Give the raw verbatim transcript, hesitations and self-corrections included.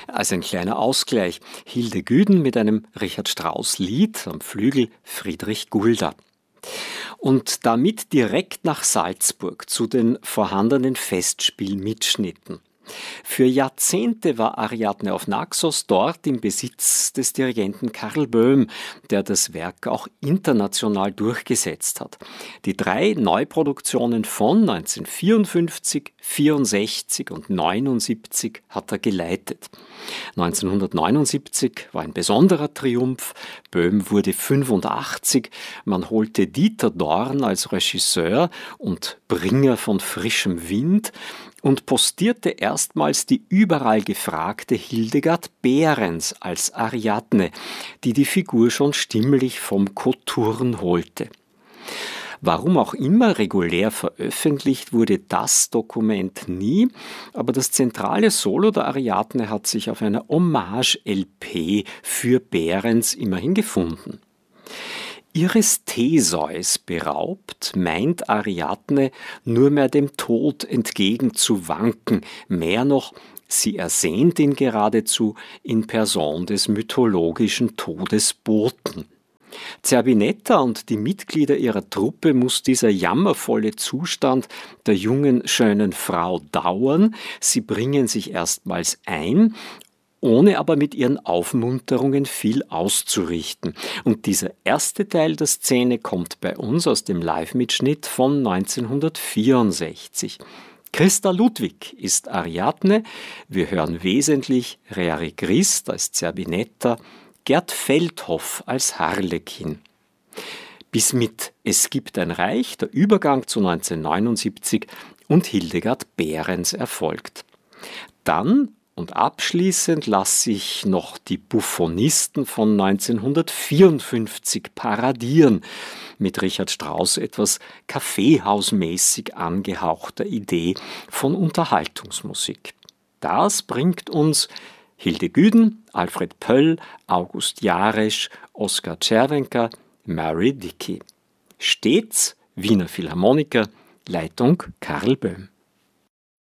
Als ein kleiner Ausgleich Hilde Güden mit einem Richard Strauss-Lied, am Flügel Friedrich Gulda. Und damit direkt nach Salzburg zu den vorhandenen Festspielmitschnitten. Für Jahrzehnte war Ariadne auf Naxos dort im Besitz des Dirigenten Karl Böhm, der das Werk auch international durchgesetzt hat. Die drei Neuproduktionen von neunzehnhundertvierundfünfzig, vierundsechzig und neunundsiebzig hat er geleitet. neunzehnhundertneunundsiebzig war ein besonderer Triumph. Böhm wurde fünfundachtzig. Man holte Dieter Dorn als Regisseur und Bringer von frischem Wind und postierte erstmals die überall gefragte Hildegard Behrens als Ariadne, die die Figur schon stimmlich vom Kothurn holte. Warum auch immer regulär veröffentlicht wurde das Dokument nie, aber das zentrale Solo der Ariadne hat sich auf einer Hommage-L P für Behrens immerhin gefunden. Ihres Theseus beraubt, meint Ariadne nur mehr dem Tod entgegenzuwanken, mehr noch, sie ersehnt ihn geradezu in Person des mythologischen Todesboten. Zerbinetta und die Mitglieder ihrer Truppe muss dieser jammervolle Zustand der jungen, schönen Frau dauern. Sie bringen sich erstmals ein, ohne aber mit ihren Aufmunterungen viel auszurichten. Und dieser erste Teil der Szene kommt bei uns aus dem Live-Mitschnitt von neunzehnhundertvierundsechzig. Christa Ludwig ist Ariadne, wir hören wesentlich Reari Christ als Zerbinetta, Gerd Feldhoff als Harlekin. Bis mit Es gibt ein Reich der Übergang zu neunzehnhundertneunundsiebzig und Hildegard Behrens erfolgt. Dann und abschließend lasse ich noch die Buffonisten von neunzehnhundertvierundfünfzig paradieren, mit Richard Strauss etwas kaffeehausmäßig angehauchter Idee von Unterhaltungsmusik. Das bringt uns Hilde Güden, Alfred Pöll, August Jaresch, Oskar Czerwenka, Mary Dickey. Stets Wiener Philharmoniker, Leitung Karl Böhm.